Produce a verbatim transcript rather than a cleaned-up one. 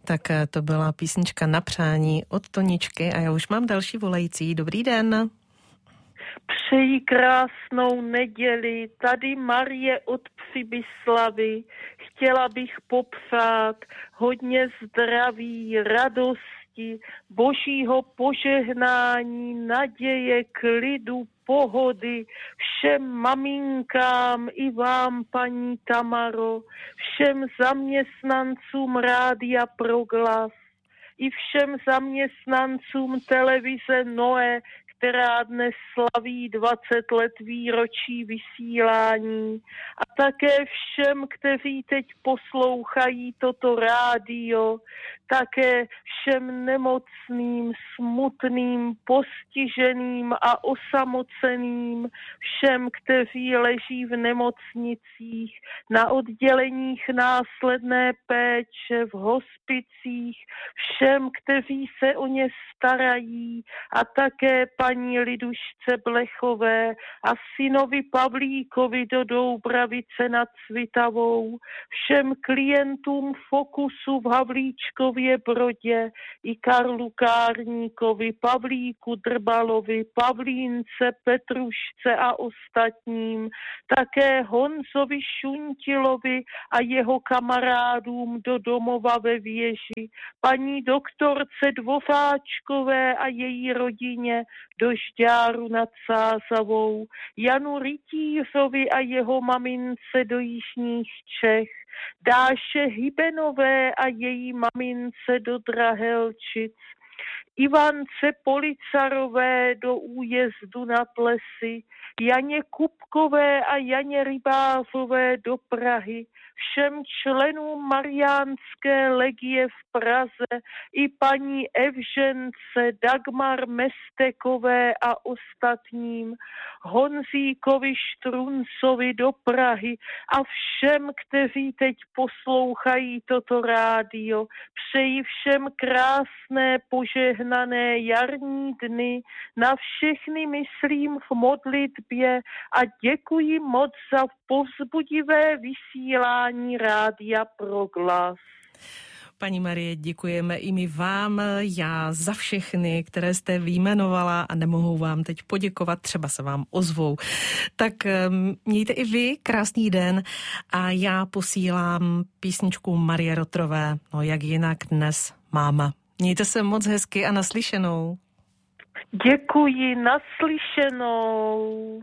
Tak to byla písnička Na přání od Toničky a já už mám další volající. Dobrý den. Přeji krásnou neděli, tady Marie od Přibyslavy. Chtěla bych popřát hodně zdraví, radosti, božího požehnání, naděje, klidu, pohody, všem maminkám i vám, paní Tamaro, všem zaměstnancům Rádia Proglas i všem zaměstnancům televize Noe, která dnes slaví dvacet let výročí vysílání, a také všem, kteří teď poslouchají toto rádio, také všem nemocným, smutným, postiženým a osamoceným, všem, kteří leží v nemocnicích, na odděleních následné péče, v hospicích, všem, kteří se o ně starají, a také paní Lidušce Blechové a synovi Pavlíkovi do Doubravice nad Svitavou, všem klientům Fokusu v Havlíčkově Brodě i Karlu Kárníkovi, Pavlíku Drbalovi, Pavlínce, Petrušce a ostatním, také Honzovi Šuntilovi a jeho kamarádům do domova ve Věži, paní doktorce Dvořáčkové a její rodině do Žďáru nad Sázavou, Janu Rytířovi a jeho mamince do Jižních Čech, Dáše Hybenové a její mamince do Drahelčic, Ivance Policarové do Újezdu nad Lesy, Janě Kupkové a Janě Rybářové do Prahy, všem členům Mariánské legie v Praze i paní Evžence, Dagmar Mestekové a ostatním, Honzíkovi Štruncovi do Prahy a všem, kteří teď poslouchají toto rádio. Přeji všem krásné, požehnané jarní dny, na všechny myslím v modlitbě a děkuji moc za povzbudivé vysílání Rádia Proglas. Paní Marie, děkujeme i my vám, já za všechny, které jste vyjmenovala a nemohu vám teď poděkovat, třeba se vám ozvou. Tak mějte i vy krásný den a já posílám písničku Marie Rotrové, no jak jinak dnes máma. Mějte se moc hezky a naslyšenou. Děkuji, naslyšenou.